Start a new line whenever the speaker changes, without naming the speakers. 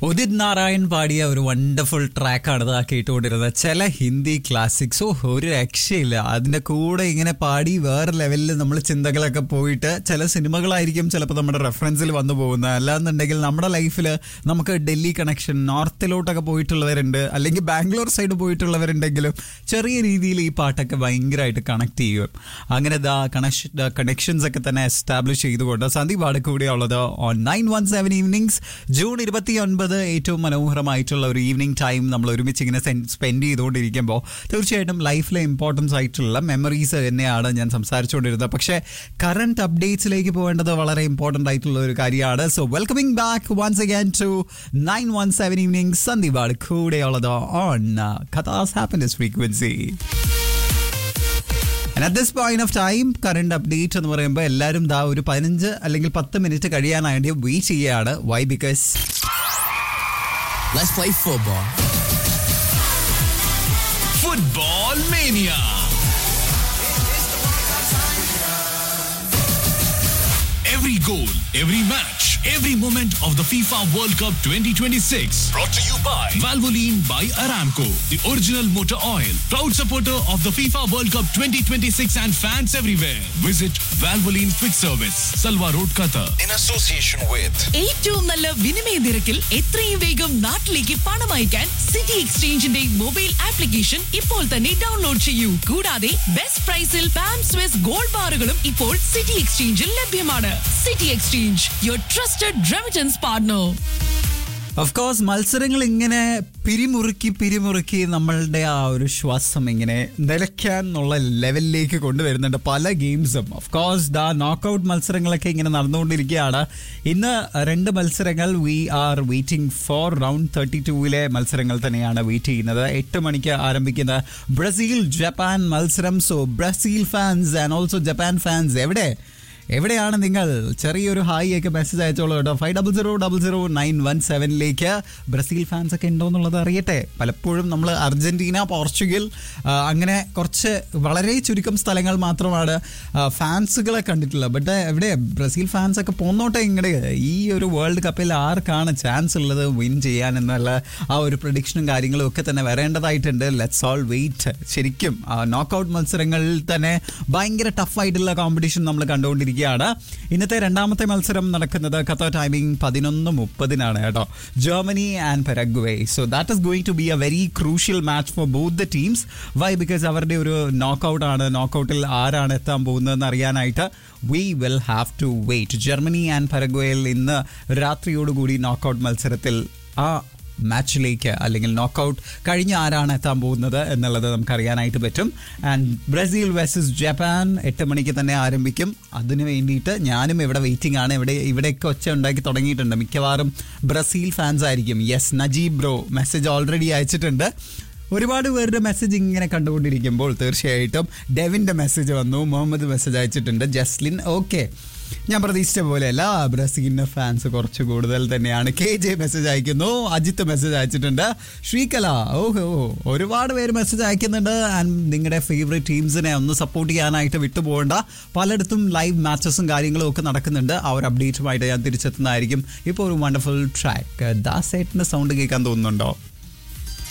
ഉദിത് നാരായൺ പാടിയ ഒരു വണ്ടർഫുൾ ട്രാക്കാണ് ഇതാ കേട്ടുകൊണ്ടിരുന്നത്. ചില ഹിന്ദി ക്ലാസിക്സോ ഒരു രക്ഷയില്ല. അതിൻ്റെ കൂടെ ഇങ്ങനെ പാടി വേറെ ലെവലിൽ നമ്മൾ ചിന്തകളൊക്കെ പോയിട്ട് ചില സിനിമകളായിരിക്കും ചിലപ്പോൾ നമ്മുടെ റെഫറൻസിൽ വന്നു പോകുന്നത്. അല്ലാന്നുണ്ടെങ്കിൽ നമ്മുടെ ലൈഫിൽ നമുക്ക് ഡൽഹി കണക്ഷൻ, നോർത്തിലോട്ടൊക്കെ പോയിട്ടുള്ളവരുണ്ട്, അല്ലെങ്കിൽ ബാംഗ്ലൂർ സൈഡ് പോയിട്ടുള്ളവരുണ്ടെങ്കിലും ചെറിയ രീതിയിൽ ഈ പാട്ടൊക്കെ ഭയങ്കരമായിട്ട് കണക്ട് ചെയ്യും. അങ്ങനെ കണക്ഷൻസ് ഒക്കെ തന്നെ എസ്റ്റാബ്ലിഷ് ചെയ്തുകൊണ്ട് സന്ദീപ് ആണ് കൂടെയുള്ളത് ഓൺ 917 ഈവനിങ്സ്. ജൂൺ 29 ഏറ്റവും മനോഹരമായിട്ടുള്ള ഒരു ഈവനിങ് ടൈം നമ്മൾ ഒരുമിച്ച് ഇങ്ങനെ സ്പെൻഡ് ചെയ്തുകൊണ്ടിരിക്കുമ്പോൾ തീർച്ചയായിട്ടും ലൈഫിലെ ഇമ്പോർട്ടൻസ് ആയിട്ടുള്ള മെമ്മറീസ് തന്നെയാണ് ഞാൻ സംസാരിച്ചുകൊണ്ടിരുന്നത്. പക്ഷേ കറണ്ട് അപ്ഡേറ്റ്സിലേക്ക് പോകേണ്ടത് വളരെ ഇമ്പോർട്ടൻ്റ് ആയിട്ടുള്ള ഒരു കാര്യമാണ്. So welcoming back once again to 917 evening. Sandeep ആണ് കൂടെയുള്ളത് on കഥാസ് happiness frequency. And at this point of time, current update എന്ന് പറയുമ്പോൾ എല്ലാവരും ദാ ഒരു 15 അല്ലെങ്കിൽ 10 മിനിറ്റ് കഴിയാനായിട്ട് വെയിറ്റ് ചെയ്യുകയാണ്. Why? Because
let's play football.
Football Mania. Every goal, every match, every moment of the FIFA World Cup 2026. Brought to you by Valvoline by Aramco, the original motor oil. Proud supporter of the FIFA World Cup 2026 and fans everywhere. Visit Valvoline Quick Service, Salwa Road, Qatar.
In association with
ഏറ്റവും നല്ല വിനിമയ നിരക്കിൽ എത്രയും വേഗം നാട്ടിലേക്ക് പണം അയക്കാൻ city എക്സ്ചേഞ്ചിന്റെ mobile application ഇപ്പോൾ തന്നെ ഡൗൺലോഡ് ചെയ്യൂ. കൂടാതെ ബെസ്റ്റ് പ്രൈസിൽ പാം സ്വിസ് ഗോൾഡ് ബാറുകളും ഇപ്പോൾ സിറ്റി എക്സ്ചേഞ്ചിൽ ലഭ്യമാണ്. City exchange, your trusted remittance partner.
Of course മത്സരങ്ങൾ ഇങ്ങനെ പിരിമുറുക്കി നമ്മളുടെ ആ ഒരു ശ്വാസം ഇങ്ങനെ നിലയ്ക്കാൻ എന്നുള്ള ലെവലിലേക്ക് കൊണ്ടുവരുന്നുണ്ട് പല ഗെയിംസും. ഓഫ് കോഴ്സ് നോക്കൌട്ട് മത്സരങ്ങളൊക്കെ ഇങ്ങനെ നടന്നുകൊണ്ടിരിക്കുകയാണ്. ഇന്ന് 2 മത്സരങ്ങൾ V are waiting for. Round 32 മത്സരങ്ങൾ തന്നെയാണ് വെയിറ്റ് ചെയ്യുന്നത്. 8 മണിക്ക് ആരംഭിക്കുന്ന ബ്രസീൽ ജപ്പാൻ മത്സരം. So Brazil fans and also Japan fans എവിടെയാണ് നിങ്ങൾ? ചെറിയൊരു ഹായ് ഒക്കെ മെസ്സേജ് അയച്ചോളൂ കേട്ടോ. 50000917 ബ്രസീൽ ഫാൻസ് ഒക്കെ ഉണ്ടോ എന്നുള്ളത് അറിയട്ടെ. പലപ്പോഴും നമ്മൾ അർജന്റീന, പോർച്ചുഗൽ അങ്ങനെ കുറച്ച് വളരെ ചുരുക്കം സ്ഥലങ്ങൾ മാത്രമാണ് ഫാൻസുകളെ കണ്ടിട്ടുള്ളത്. ബട്ട് എവിടെ ബ്രസീൽ ഫാൻസ് ഒക്കെ പോന്നോട്ടെ. ഇങ്ങോട്ട് ഈ ഒരു വേൾഡ് കപ്പിൽ ആർക്കാണ് ചാൻസ് ഉള്ളത് വിൻ ചെയ്യാൻ എന്നുള്ള ആ ഒരു പ്രഡിക്ഷനും കാര്യങ്ങളും ഒക്കെ തന്നെ വരേണ്ടതായിട്ടുണ്ട്. Let's all wait. ശരിക്കും നോക്കൌട്ട് മത്സരങ്ങളിൽ തന്നെ ഭയങ്കര ടഫായിട്ടുള്ള കോമ്പറ്റീഷൻ നമ്മൾ കണ്ടുകൊണ്ടിരിക്കും. ഇന്നത്തെ 2ാമത്തെ മത്സരം നടക്കുന്നത് ഖത്തർ ടൈമിംഗ് 11:30 കേട്ടോ. Germany and Paraguay. So that is going to B A very crucial match for both the teams. Y? Because അവരുടെ ഒരു നോക്കൌട്ട് ആണ്. നോക്കൌട്ടിൽ ആരാണ് എത്താൻ പോകുന്നതെന്ന് അറിയാനായിട്ട് we will have to wait. Germany and പരഗ്വേയിൽ ഇന്ന് രാത്രിയോടുകൂടി നോക്കൌട്ട് മത്സരത്തിൽ ആ മാച്ചിലേക്ക് അല്ലെങ്കിൽ നോക്കൌട്ട് കഴിഞ്ഞ് ആരാണ് എത്താൻ പോകുന്നത് എന്നുള്ളത് നമുക്കറിയാനായിട്ട് പറ്റും. ആൻഡ് ബ്രസീൽ വേഴ്സസ് ജപ്പാൻ 8 മണിക്ക് തന്നെ ആരംഭിക്കും. അതിന് വേണ്ടിയിട്ട് ഞാനും ഇവിടെ വെയിറ്റിംഗ് ആണ്. ഇവിടെയൊക്കെ ഒച്ച ഉണ്ടാക്കി തുടങ്ങിയിട്ടുണ്ട്. മിക്കവാറും ബ്രസീൽ ഫാൻസ് ആയിരിക്കും. Yes, Najeeb bro message already അയച്ചിട്ടുണ്ട്. ഒരുപാട് പേരുടെ മെസ്സേജ് ഇങ്ങനെ കണ്ടുകൊണ്ടിരിക്കുമ്പോൾ തീർച്ചയായിട്ടും ഡെവിൻ്റെ മെസ്സേജ് വന്നു, മുഹമ്മദ് മെസ്സേജ് അയച്ചിട്ടുണ്ട്, ജസ്ലിൻ. ഓക്കെ, ഞാൻ പ്രതീക്ഷിച്ച പോലെയല്ല, ബ്രസീലിൻ്റെ ഫാൻസ് കുറച്ച് കൂടുതൽ തന്നെയാണ്. KJ മെസ്സേജ് അയക്കുന്നു, അജിത്ത് മെസ്സേജ് അയച്ചിട്ടുണ്ട്, ശ്രീകല. ഒരുപാട് പേര് മെസ്സേജ് അയക്കുന്നുണ്ട്. ആൻഡ് നിങ്ങളുടെ ഫേവറേറ്റ് ടീംസിനെ ഒന്ന് സപ്പോർട്ട് ചെയ്യാനായിട്ട് വിട്ടുപോകേണ്ട. പലയിടത്തും ലൈവ് മാച്ചസും കാര്യങ്ങളും ഒക്കെ നടക്കുന്നുണ്ട്. ആ ഒരു അപ്ഡേറ്റുമായിട്ട് ഞാൻ തിരിച്ചെത്തുന്നതായിരിക്കും. ഇപ്പോൾ ഒരു വണ്ടർഫുൾ ട്രാക്ക് ദാസേട്ടിൻ്റെ സൗണ്ട് കേൾക്കാൻ തോന്നുന്നുണ്ടോ?